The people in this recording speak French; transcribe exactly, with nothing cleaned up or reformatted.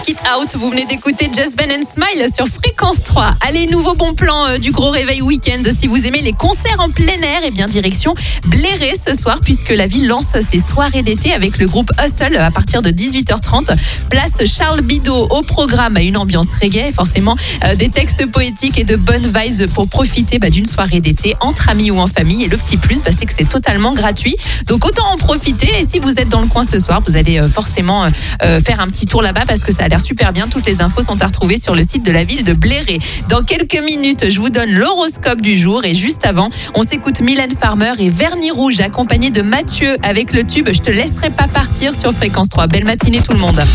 It Out, vous venez d'écouter Just Ben and Smile sur Fréquence trois. Allez, nouveau bon plan euh, du gros réveil week-end. Si vous aimez les concerts en plein air, et bien direction Bléré ce soir, puisque la ville lance ses soirées d'été avec le groupe Hustle à partir de dix-huit heures trente. Place Charles Bidot au programme, à une ambiance reggae et forcément euh, des textes poétiques et de bonnes vibes pour profiter bah, d'une soirée d'été entre amis ou en famille. Et le petit plus, bah, c'est que c'est totalement gratuit. Donc autant en profiter. Et si vous êtes dans le coin ce soir, vous allez euh, forcément euh, faire un petit tour là-bas parce que ça a l'air super bien. Toutes les infos sont à retrouver sur le site de la ville de Bléré. Dans quelques minutes, je vous donne l'horoscope du jour et juste avant, on s'écoute Mylène Farmer et Vernis Rouge accompagné de Mathieu avec le tube Je te laisserai pas partir sur Fréquence trois. Belle matinée tout le monde.